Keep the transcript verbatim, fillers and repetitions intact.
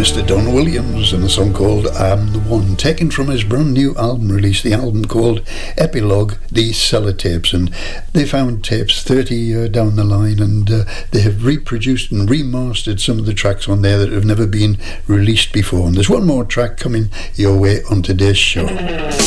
Mister Don Williams and a song called I'm the One, taken from his brand new album release, the album called Epilogue, these Sellotapes. And they found tapes thirty uh, down the line, and uh, they have reproduced and remastered some of the tracks on there that have never been released before. And there's one more track coming your way on today's show.